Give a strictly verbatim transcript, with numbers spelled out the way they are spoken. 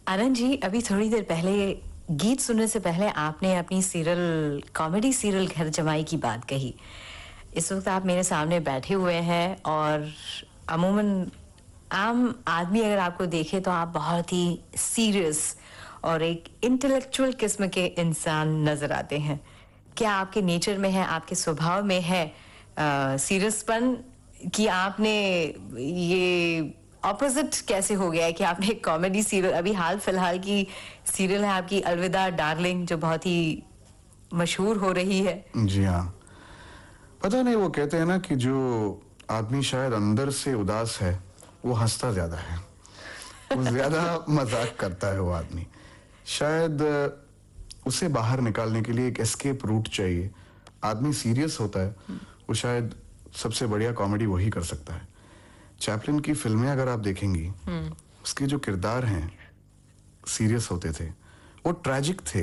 आनंद जी, अभी थोड़ी देर पहले गीत सुनने से पहले आपने अपनी सीरियल कॉमेडी सीरियल घर जमाई की बात कही। इस वक्त आप मेरे सामने बैठे हुए हैं और अमूमन आम आदमी अगर आपको देखे तो आप बहुत ही सीरियस और एक इंटेलेक्चुअल किस्म के इंसान नजर आते हैं। क्या आपके नेचर में है, आपके स्वभाव में है सीरियसपन, कि आपने ये ऑपोजिट कैसे हो गया है कि आपने एक कॉमेडी सीरियल, अभी हाल फिलहाल की सीरियल है आपकी अलविदा डार्लिंग, जो बहुत ही मशहूर हो रही है। जी हाँ, पता नहीं, वो कहते हैं ना कि जो आदमी शायद अंदर से उदास है वो हंसता ज्यादा है, वो ज्यादा मजाक करता है। वो आदमी शायद उसे बाहर निकालने के लिए एक एस्केप रूट चाहिए। आदमी सीरियस होता है, वो शायद सबसे बढ़िया कॉमेडी वही कर सकता है। चैपलिन की फिल्में अगर आप देखेंगी, उसके जो किरदार हैं सीरियस होते थे, वो ट्रैजिक थे।